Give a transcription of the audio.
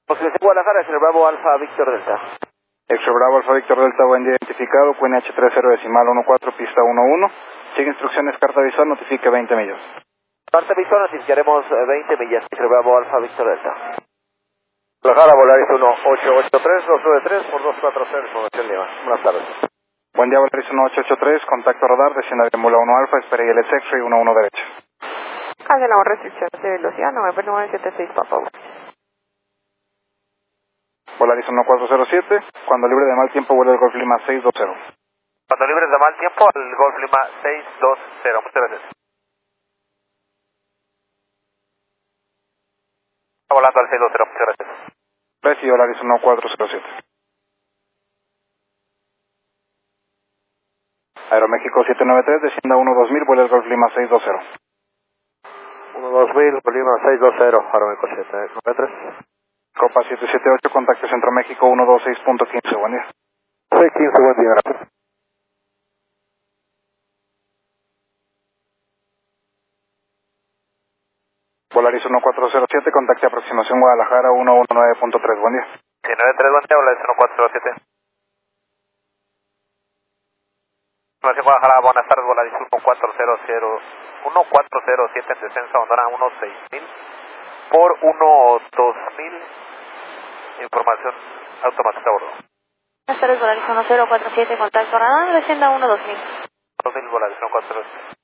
Posición Guadalajara, es el Bravo Alfa Víctor Delta. Extra Bravo Alfa Víctor Delta, buen día identificado, QNH 30.14, pista 11. Sigue instrucciones, carta visual, notifique 20 millas. Carta visual, notificaremos 20 millas, Extra Bravo Alfa Víctor Delta. Guadalajara, Volaris 1883, 293 por 240, información Lima. Buenas tardes. Buen día, Volaris 1883, contacto radar, descienda de Mula 1 Alfa, espere el X-Ray 11 derecha. Cancelamos restricciones de velocidad, 9976, por favor. Volaris 1407, cuando libre de mal tiempo vuelve el Golf Lima 620. Cuando libres de mal tiempo, al Golf Lima 620, muchas gracias. Está volando al 620, muchas gracias. Reci, Volaris 1407. Aeroméxico 793, descienda 12000, vuelve el Golf Lima 620. 12000, Golf Lima 620, Aeroméxico 793. Copa 778, contacto Centro México 126.15, buen día. 615, buen día, gracias. Volaris 1407, contacte aproximación Guadalajara 119.3, buen día. 193, buen día, Volaris 1407. Aproximación Guadalajara, buenas tardes, Volaris 1407 en descenso, abandona 16000 por 12000, información automática a bordo. Buenas tardes, Volaris 1047, contacto radar, descienda 12000. 2000, Volaris 1407.